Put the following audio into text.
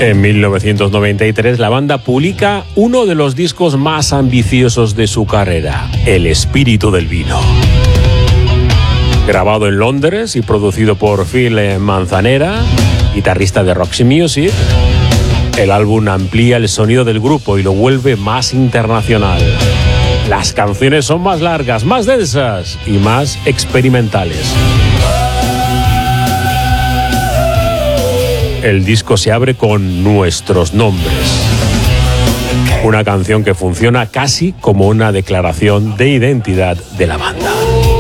En 1993 la banda publica uno de los discos más ambiciosos de su carrera, El espíritu del vino. Grabado en Londres y producido por Phil Manzanera, guitarrista de Roxy Music, el álbum amplía el sonido del grupo y lo vuelve más internacional. Las canciones son más largas, más densas y más experimentales. El disco se abre con Nuestros nombres, una canción que funciona casi como una declaración de identidad de la banda.